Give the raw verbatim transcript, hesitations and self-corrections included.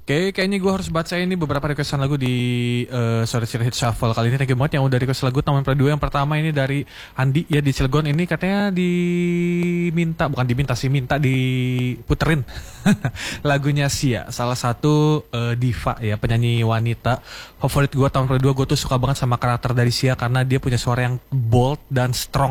Oke, kayaknya gue harus baca ini beberapa requestan lagu di uh, Sore Hit Shuffle kali ini. Thank you banget yang udah request lagu Taman Pradua. Yang pertama ini dari Andi ya di Cilegon. Ini katanya diminta, bukan diminta sih, minta diputerin lagunya Sia. Salah satu uh, diva ya, penyanyi wanita favorit gue Taman Pradua. Gue tuh suka banget sama karakter dari Sia karena dia punya suara yang bold dan strong